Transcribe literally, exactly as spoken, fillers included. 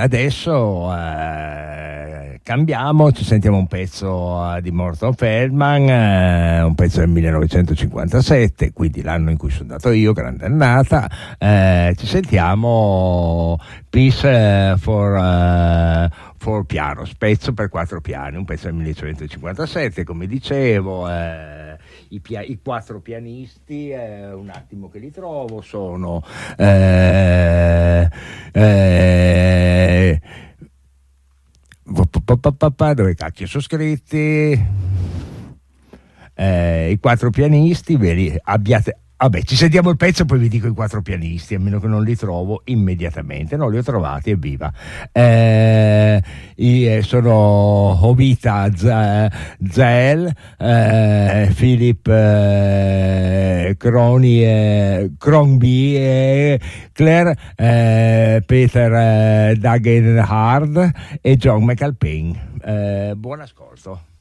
adesso eh, cambiamo, ci sentiamo un pezzo eh, di Morton Feldman, eh, un pezzo del millenovecentocinquantasette, quindi l'anno in cui sono andato io, grande annata. Eh, ci sentiamo Peace for, uh, for Piano, pezzo per quattro piani, un pezzo del millenovecentocinquantasette, come dicevo. Eh, i, pia- i quattro pianisti, eh, un attimo che li trovo, sono eh, eh, dove cacchio sono scritti? Eh, i quattro pianisti, veri, abbiate. Vabbè, ci sentiamo il pezzo, poi vi dico i quattro pianisti, a meno che non li trovo immediatamente. Non li ho trovati, evviva. Eh, i, sono Jovita Zell, eh, Philip eh, Croni, eh, Crombie, eh, Claire, eh, Peter eh, Dagenhard e John McAlpine. Eh, buon ascolto.